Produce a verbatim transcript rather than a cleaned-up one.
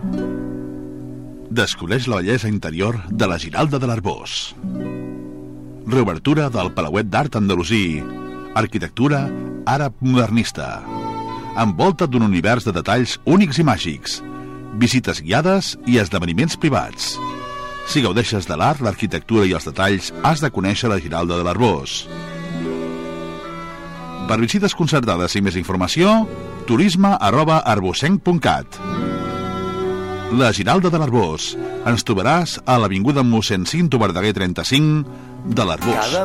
Descobreix la bellesa interior de la Giralda de l'Arboç. Reobertura del Palauet d'Art Andalusí. Arquitectura àrab modernista. Envolta't d'un univers de detalls únics i màgics. Visites guiades i esdeveniments privats. Si gaudeixes de l'art, l'arquitectura i els detalls, has de conèixer la Giralda de l'Arboç. Per visites concertades i més informació, turisme arroba arbocenc punt cat. La Giralda de l'Arboç. Ens trobaràs a l'avinguda mossèn Cinto Verdaguer trenta-cinc de l'Arboç.